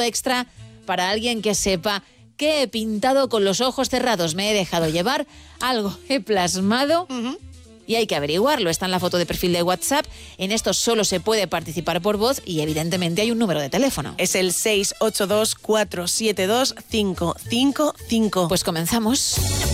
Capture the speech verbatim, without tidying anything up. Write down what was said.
extra para alguien que sepa que he pintado con los ojos cerrados. Me he dejado llevar, algo he plasmado... Uh-huh. Y hay que averiguarlo. Está en la foto de perfil de WhatsApp. En esto solo se puede participar por voz y evidentemente hay un número de teléfono. Es el seis ocho dos, cuatro siete dos, cinco cinco cinco. Pues comenzamos.